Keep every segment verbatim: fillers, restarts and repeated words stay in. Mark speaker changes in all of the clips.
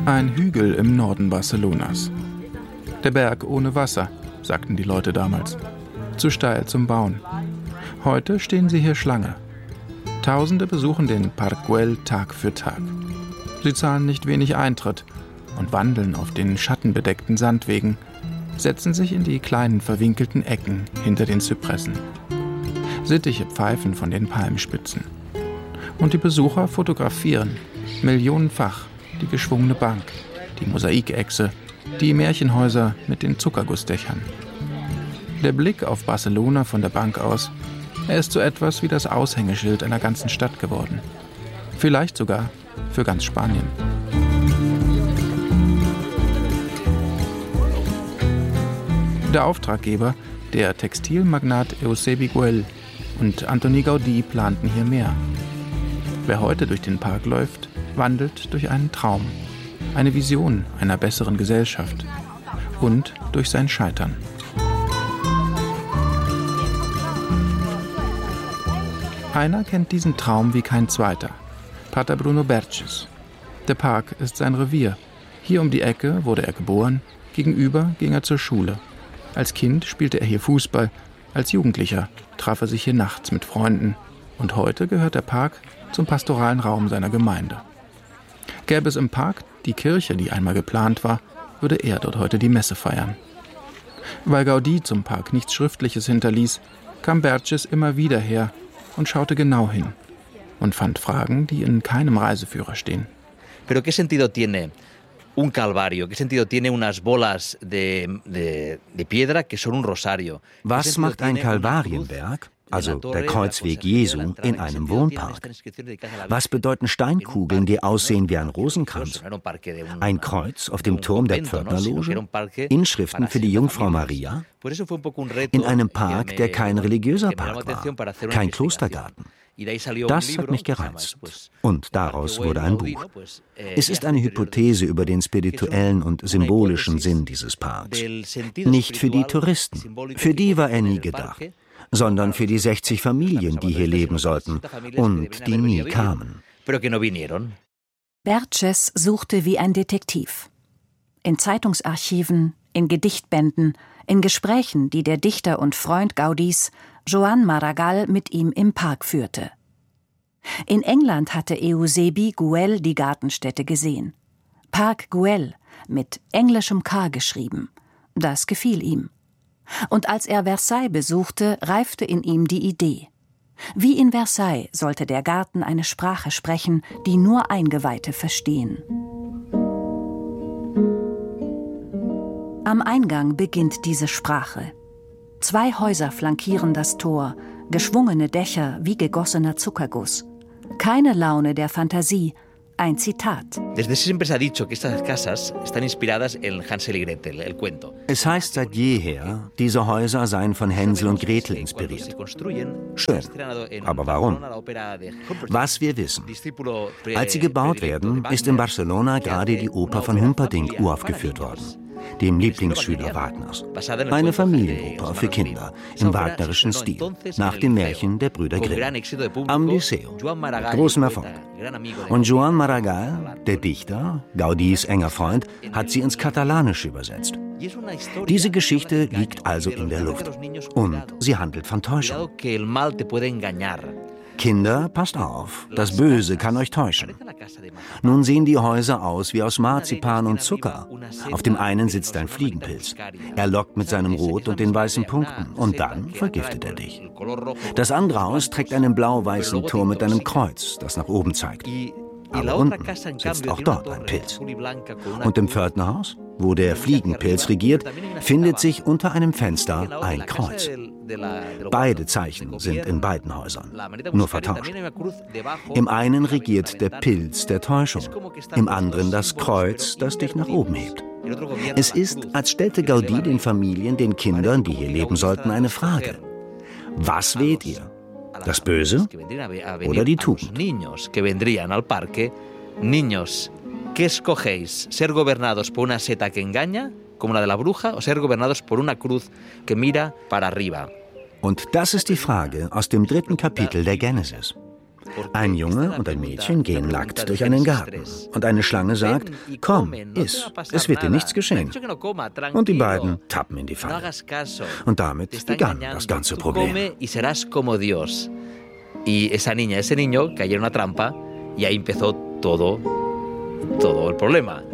Speaker 1: Ein Hügel im Norden Barcelonas. Der Berg ohne Wasser, sagten die Leute damals. Zu steil zum Bauen. Heute stehen sie hier Schlange. Tausende besuchen den Park Güell Tag für Tag. Sie zahlen nicht wenig Eintritt und wandeln auf den schattenbedeckten Sandwegen, setzen sich in die kleinen verwinkelten Ecken hinter den Zypressen. Sittiche pfeifen von den Palmspitzen. Und die Besucher fotografieren, millionenfach, die geschwungene Bank, die Mosaikechse, die Märchenhäuser mit den Zuckergussdächern. Der Blick auf Barcelona von der Bank aus, er ist so etwas wie das Aushängeschild einer ganzen Stadt geworden. Vielleicht sogar für ganz Spanien. Der Auftraggeber, der Textilmagnat Eusebi Güell und Antoni Gaudí, planten hier mehr. Wer heute durch den Park läuft, wandelt durch einen Traum, eine Vision einer besseren Gesellschaft und durch sein Scheitern. Einer kennt diesen Traum wie kein zweiter, Pater Bruno Berches. Der Park ist sein Revier. Hier um die Ecke wurde er geboren, gegenüber ging er zur Schule. Als Kind spielte er hier Fußball, als Jugendlicher traf er sich hier nachts mit Freunden. Und heute gehört der Park zum pastoralen Raum seiner Gemeinde. Gäbe es im Park die Kirche, die einmal geplant war, würde er dort heute die Messe feiern. Weil Gaudí zum Park nichts Schriftliches hinterließ, kam Berches immer wieder her und schaute genau hin und fand Fragen, die in keinem Reiseführer stehen.
Speaker 2: Pero qué sentido tiene un calvario? ¿Qué sentido tiene unas bolas de, de, de piedra que son un rosario?
Speaker 3: Was macht ein Kalvarienberg, also der Kreuzweg Jesu, in einem Wohnpark? Was bedeuten Steinkugeln, die aussehen wie ein Rosenkranz? Ein Kreuz auf dem Turm der Pförtnerloge? Inschriften für die Jungfrau Maria? In einem Park, der kein religiöser Park war, kein Klostergarten. Das hat mich gereizt. Und daraus wurde ein Buch. Es ist eine Hypothese über den spirituellen und symbolischen Sinn dieses Parks. Nicht für die Touristen, für die war er nie gedacht, sondern für die sechzig Familien, die hier leben sollten und die nie kamen.
Speaker 4: Berches suchte wie ein Detektiv. In Zeitungsarchiven, in Gedichtbänden, in Gesprächen, die der Dichter und Freund Gaudís, Joan Maragall, mit ihm im Park führte. In England hatte Eusebi Güell die Gartenstätte gesehen. Park Güell, mit englischem K geschrieben. Das gefiel ihm. Und als er Versailles besuchte, reifte in ihm die Idee. Wie in Versailles sollte der Garten eine Sprache sprechen, die nur Eingeweihte verstehen. Am Eingang beginnt diese Sprache. Zwei Häuser flankieren das Tor, geschwungene Dächer wie gegossener Zuckerguss. Keine Laune der Fantasie, ein Zitat.
Speaker 3: Es heißt seit jeher, diese Häuser seien von Hänsel und Gretel inspiriert. Schön, aber warum? Was wir wissen. Als sie gebaut werden, ist in Barcelona gerade die Oper von Humperdinck uraufgeführt worden, dem Lieblingsschüler Wagners. Eine Familienoper für Kinder im wagnerischen Stil, nach dem Märchen der Brüder Grimm. Am Liceo, großem Erfolg. Und Joan Maragall, der Dichter, Gaudís enger Freund, hat sie ins Katalanische übersetzt. Diese Geschichte liegt also in der Luft. Und sie handelt von Täuschung. Kinder, passt auf, das Böse kann euch täuschen. Nun sehen die Häuser aus wie aus Marzipan und Zucker. Auf dem einen sitzt ein Fliegenpilz. Er lockt mit seinem Rot und den weißen Punkten und dann vergiftet er dich. Das andere Haus trägt einen blau-weißen Turm mit einem Kreuz, das nach oben zeigt. Aber unten sitzt auch dort ein Pilz. Und im Pförtnerhaus, wo der Fliegenpilz regiert, findet sich unter einem Fenster ein Kreuz. Beide Zeichen sind in beiden Häusern, nur vertauscht. Im einen regiert der Pilz der Täuschung, im anderen das Kreuz, das dich nach oben hebt. Es ist, als stellte Gaudí den Familien, den Kindern, die hier leben sollten, eine Frage. Was wählt ihr? Das Böse oder die Tugend?
Speaker 2: Niños, ¿qué escogéis? ¿Ser gobernados por una seta que engaña, como la de la bruja, o ser gobernados por una cruz que mira para arriba?
Speaker 3: Und das ist die Frage aus dem dritten Kapitel der Genesis. Ein Junge und ein Mädchen gehen nackt durch einen Garten. Und eine Schlange sagt, komm, iss, es wird dir nichts geschehen. Und die beiden tappen in die Falle. Und damit begann das ganze Problem.
Speaker 2: Y esa niña, ese niño cayeron en una trampa y ahí empezó todo, todo el problema.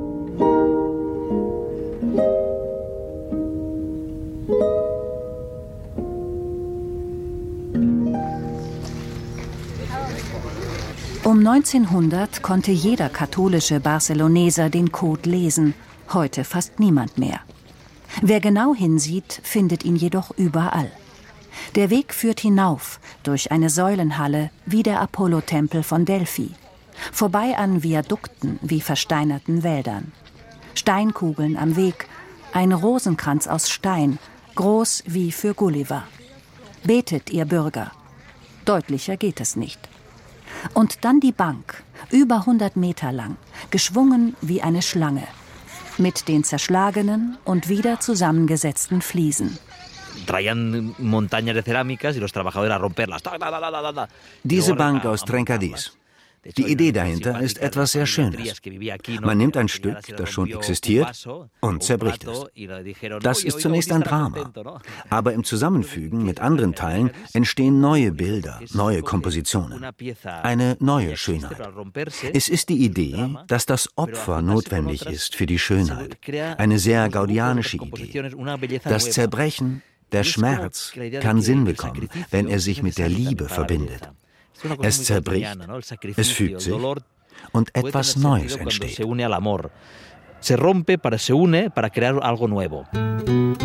Speaker 4: Um neunzehnhundert konnte jeder katholische Barceloneser den Code lesen, heute fast niemand mehr. Wer genau hinsieht, findet ihn jedoch überall. Der Weg führt hinauf, durch eine Säulenhalle wie der Apollo-Tempel von Delphi, vorbei an Viadukten wie versteinerten Wäldern. Steinkugeln am Weg, ein Rosenkranz aus Stein, groß wie für Gulliver. Betet, ihr Bürger. Deutlicher geht es nicht. Und dann die Bank, über hundert Meter lang, geschwungen wie eine Schlange, mit den zerschlagenen und wieder zusammengesetzten Fliesen.
Speaker 3: Diese Bank aus Trencadís. Die Idee dahinter ist etwas sehr Schönes. Man nimmt ein Stück, das schon existiert, und zerbricht es. Das ist zunächst ein Drama. Aber im Zusammenfügen mit anderen Teilen entstehen neue Bilder, neue Kompositionen. Eine neue Schönheit. Es ist die Idee, dass das Opfer notwendig ist für die Schönheit. Eine sehr gaudianische Idee. Das Zerbrechen, der Schmerz, kann Sinn bekommen, wenn er sich mit der Liebe verbindet. Es zerbricht, es fügt sich und etwas Neues entsteht.
Speaker 2: Se rompe, se une para crear algo nuevo.